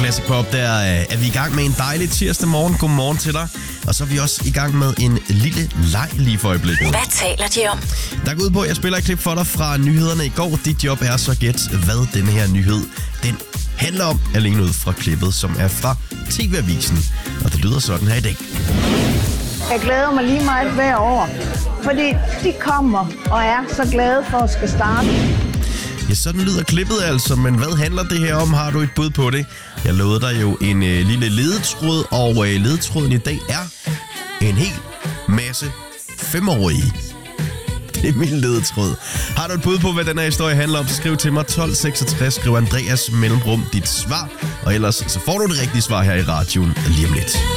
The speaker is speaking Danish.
Classic Pop, der er vi i gang med en dejlig tirsdag morgen. Godmorgen til dig. Og så er vi også i gang med en lille leg lige for øjeblikket. Hvad taler de om? Der går ud på, at jeg spiller et klip for dig fra nyhederne i går. Dit job er så gæt, hvad denne her nyhed den handler om, alene ud fra klippet, som er fra TV-avisen. Og det lyder sådan her i dag. Jeg glæder mig lige meget hver år, fordi de kommer og er så glade for at skal starte. Ja, sådan lyder klippet altså, men hvad handler det her om? Har du et bud på det? Jeg lovede dig jo en lille ledetråd, og ledetråden i dag er en hel masse 5-årige. Det er min ledetråd. Har du et bud på, hvad den her historie handler om, så skriv til mig 1266, skriv Andreas mellemrum dit svar, og ellers så får du det rigtige svar her i radioen lige om lidt.